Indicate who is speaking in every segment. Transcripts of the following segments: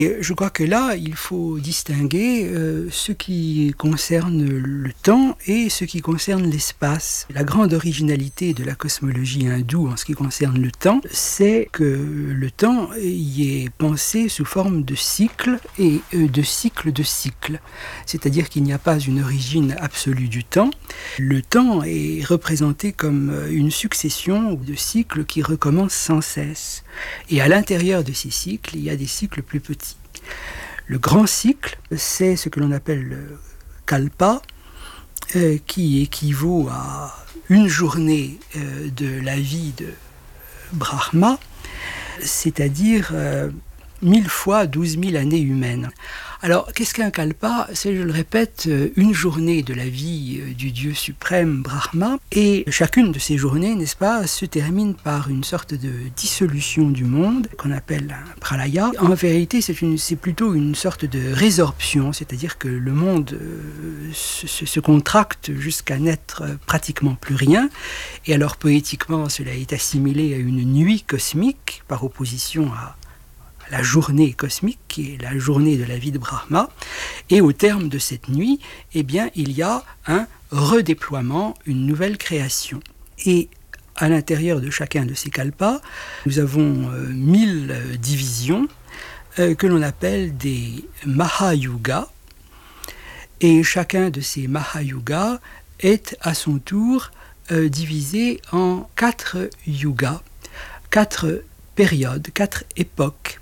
Speaker 1: Et je crois que là, il faut distinguer ce qui concerne le temps et ce qui concerne l'espace. La grande originalité de la cosmologie hindoue en ce qui concerne le temps, c'est que le temps y est pensé sous forme de cycles et de cycles de cycles. C'est-à-dire qu'il n'y a pas une origine absolue du temps. Le temps est représenté comme une succession de cycles qui recommencent sans cesse. Et à l'intérieur de ces cycles, il y a des cycles plus petits. Le grand cycle, c'est ce que l'on appelle le kalpa, qui équivaut à une journée de la vie de Brahma, c'est-à-dire 1000 fois 12 000 années humaines. Alors, qu'est-ce qu'un kalpa ? C'est, je le répète, une journée de la vie du Dieu suprême Brahma. Et chacune de ces journées, n'est-ce pas, se termine par une sorte de dissolution du monde, qu'on appelle un pralaya. En vérité, c'est plutôt une sorte de résorption, c'est-à-dire que le monde se contracte jusqu'à n'être pratiquement plus rien. Et alors, poétiquement, cela est assimilé à une nuit cosmique, par opposition à la journée cosmique, qui est la journée de la vie de Brahma, et au terme de cette nuit, eh bien, il y a un redéploiement, une nouvelle création. Et à l'intérieur de chacun de ces kalpas, nous avons 1000 divisions que l'on appelle des Mahayugas, et chacun de ces Mahayugas est à son tour divisé en 4 yugas, 4 périodes, 4 époques.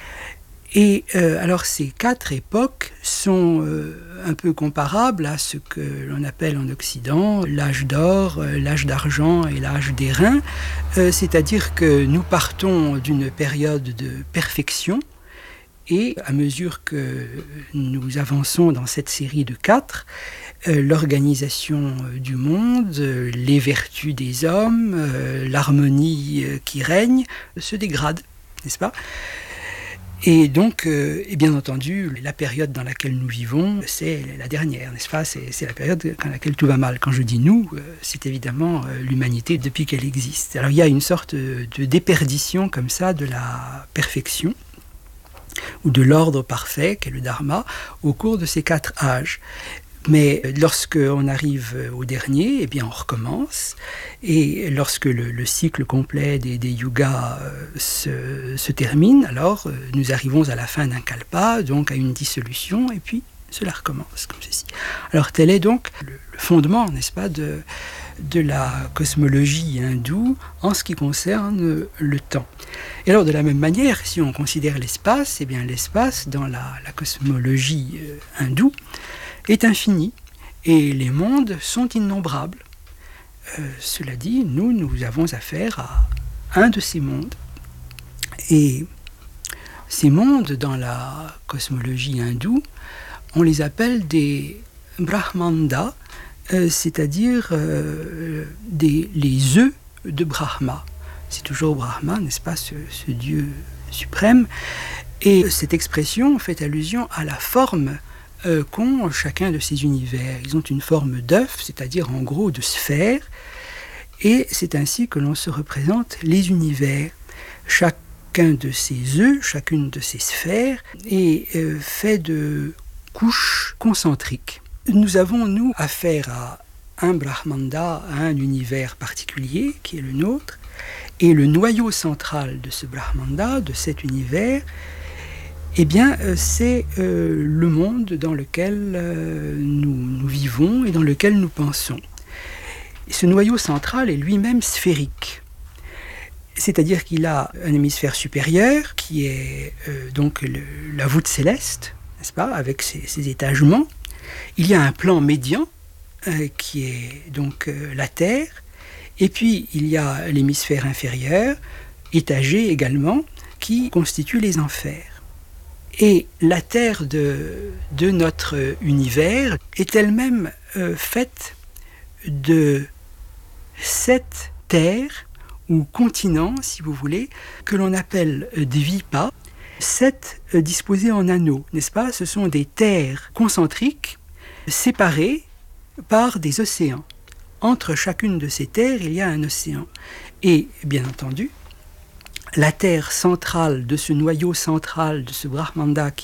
Speaker 1: Et alors ces 4 époques sont un peu comparables à ce que l'on appelle en Occident l'âge d'or, l'âge d'argent et l'âge d'airain, c'est-à-dire que nous partons d'une période de perfection et à mesure que nous avançons dans cette série de 4, l'organisation du monde, les vertus des hommes, l'harmonie qui règne se dégradent, n'est-ce pas ? Et donc, et bien entendu, la période dans laquelle nous vivons, c'est la dernière, n'est-ce pas ? C'est la période dans laquelle tout va mal. Quand je dis nous, c'est évidemment l'humanité depuis qu'elle existe. Alors il y a une sorte de déperdition comme ça de la perfection, ou de l'ordre parfait, qu'est le dharma, au cours de ces 4 âges. Mais lorsqu'on arrive au dernier, eh bien on recommence. Et lorsque le cycle complet des yugas se termine, alors nous arrivons à la fin d'un kalpa, donc à une dissolution, et puis cela recommence comme ceci. Alors tel est donc le fondement, n'est-ce pas, de la cosmologie hindoue en ce qui concerne le temps. Et alors de la même manière, si on considère l'espace, eh bien l'espace dans la cosmologie hindoue est infini et les mondes sont innombrables. Cela dit, nous avons affaire à un de ces mondes. Et ces mondes dans la cosmologie hindoue, on les appelle des brahmandas, c'est-à-dire les œufs de Brahma. C'est toujours Brahma, n'est-ce pas, ce Dieu suprême. Et cette expression fait allusion à la forme qu'ont chacun de ces univers. Ils ont une forme d'œuf, c'est-à-dire en gros de sphère, et c'est ainsi que l'on se représente les univers. Chacun de ces œufs, chacune de ces sphères est fait de couches concentriques. Nous avons, nous, affaire à un brahmanda, à un univers particulier, qui est le nôtre, et le noyau central de ce brahmanda, de cet univers, eh bien, c'est le monde dans lequel nous vivons et dans lequel nous pensons. Et ce noyau central est lui-même sphérique. C'est-à-dire qu'il a un hémisphère supérieur qui est donc la voûte céleste, n'est-ce pas, avec ses étagements. Il y a un plan médian qui est donc la Terre. Et puis, il y a l'hémisphère inférieur, étagé également, qui constitue les enfers. Et la Terre de notre univers est elle-même faite de 7 terres, ou continents, si vous voulez, que l'on appelle dvipas, 7 disposés en anneaux, n'est-ce pas ? Ce sont des terres concentriques séparées par des océans. Entre chacune de ces terres, il y a un océan. Et, bien entendu, la terre centrale de ce noyau central, de ce Brahmanda